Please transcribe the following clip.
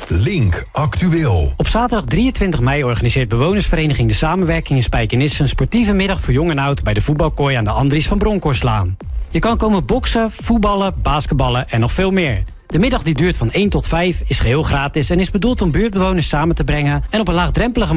Link Actueel. Op zaterdag 23 mei organiseert bewonersvereniging De Samenwerking in Spijkenisse een sportieve middag voor jong en oud bij de voetbalkooi aan de Andries van Bronkhorstlaan. Je kan komen boksen, voetballen, basketballen en nog veel meer. De middag die duurt van 1 tot 5 is geheel gratis en is bedoeld om buurtbewoners samen te brengen en op een laagdrempelige